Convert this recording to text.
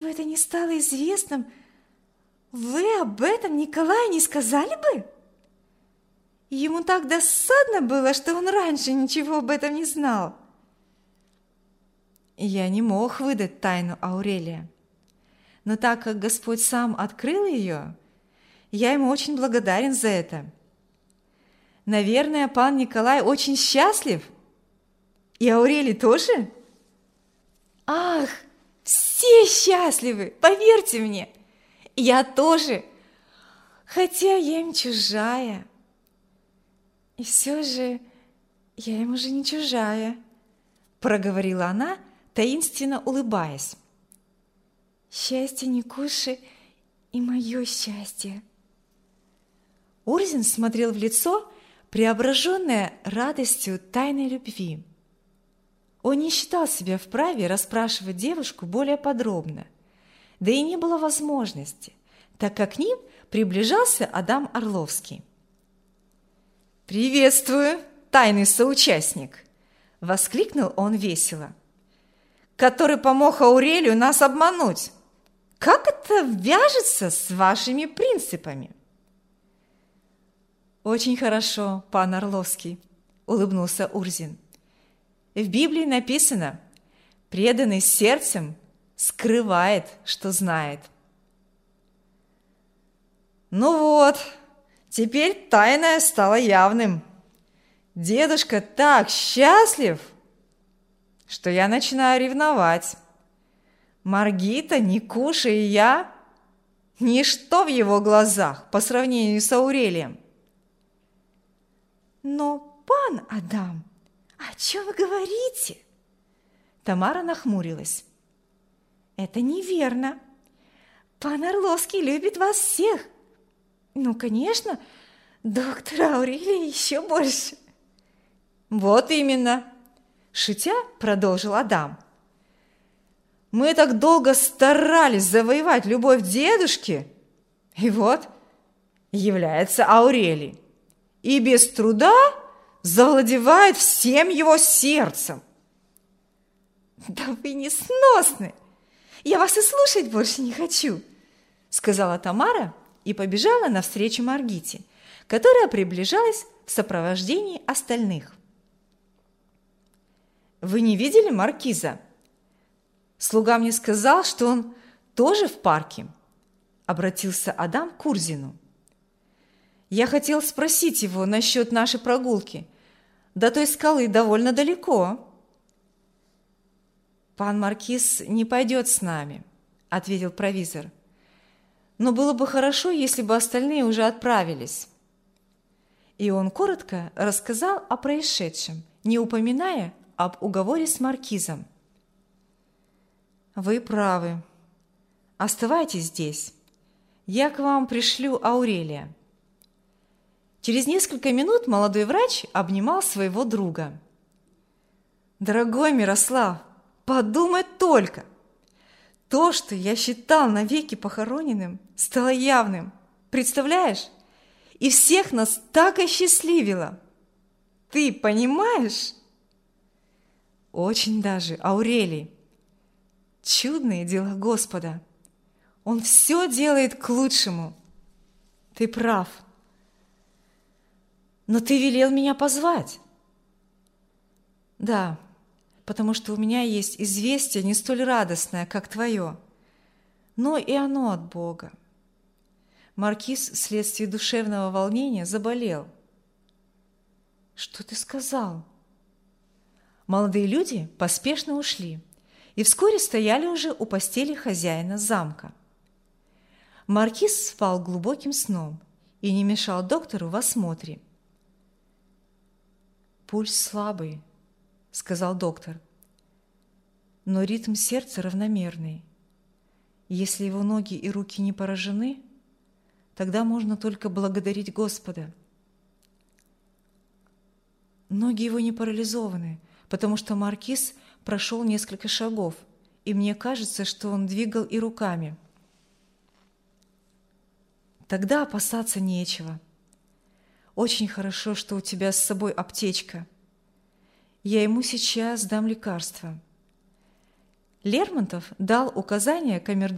бы это не стало известным, вы об этом Николаю не сказали бы? Ему так досадно было, что он раньше ничего об этом не знал. Я не мог выдать тайну Аурелия, но так как Господь сам открыл ее, я ему очень благодарен за это. Наверное, пан Николай очень счастлив. И Аурелий тоже? Ах, все счастливы, поверьте мне. Я тоже, хотя я им чужая. И все же я им уже не чужая, проговорила она, таинственно улыбаясь. Счастье Никуши и мое счастье. Урзин смотрел в лицо, преображенное радостью тайной любви. Он не считал себя вправе расспрашивать девушку более подробно, да и не было возможности, так как к ним приближался Адам Орловский. «Приветствую, тайный соучастник!» – воскликнул он весело. «Который помог Аурелию нас обмануть! Как это вяжется с вашими принципами?» «Очень хорошо, пан Орловский», – улыбнулся Урзин. «В Библии написано: преданный сердцем скрывает, что знает». «Ну вот, теперь тайное стало явным. Дедушка так счастлив, что я начинаю ревновать. Маргита, Никуша и я – ничто в его глазах по сравнению с Аурелием». «Но, пан Адам, о чем вы говорите?» Тамара нахмурилась. «Это неверно. Пан Орловский любит вас всех. Ну, конечно, доктора Аурелия еще больше». «Вот именно!» – шутя продолжил Адам. «Мы так долго старались завоевать любовь дедушки, и вот является Аурелий, и без труда завладевает всем его сердцем». «Да вы несносны! Я вас и слушать больше не хочу!» – сказала Тамара и побежала навстречу Маргите, которая приближалась в сопровождении остальных. «Вы не видели маркиза? Слуга мне сказал, что он тоже в парке», – обратился Адам к Урзину. «Я хотел спросить его насчет нашей прогулки. До той скалы довольно далеко». «Пан маркиз не пойдет с нами», – ответил провизор. «Но было бы хорошо, если бы остальные уже отправились». И он коротко рассказал о происшедшем, не упоминая об уговоре с маркизом. «Вы правы. Оставайтесь здесь. Я к вам пришлю Аурелия». Через несколько минут молодой врач обнимал своего друга. «Дорогой Мирослав, подумай только! То, что я считал навеки похороненным, стало явным. Представляешь? И всех нас так осчастливило. Ты понимаешь?» «Очень даже, Аурелий. Чудные дела Господа. Он все делает к лучшему. Ты прав. Но ты велел меня позвать». «Да, потому что у меня есть известие не столь радостное, как твое, но и оно от Бога. Маркиз вследствие душевного волнения заболел». «Что ты сказал?» Молодые люди поспешно ушли и вскоре стояли уже у постели хозяина замка. Маркиз спал глубоким сном и не мешал доктору в осмотре. «Пульс слабый», – сказал доктор, – «но ритм сердца равномерный. Если его ноги и руки не поражены, тогда можно только благодарить Господа». «Ноги его не парализованы, потому что маркиз прошел несколько шагов, и мне кажется, что он двигал и руками». «Тогда опасаться нечего. Очень хорошо, что у тебя с собой аптечка. Я ему сейчас дам лекарство». Лермонтов дал указание камердинеру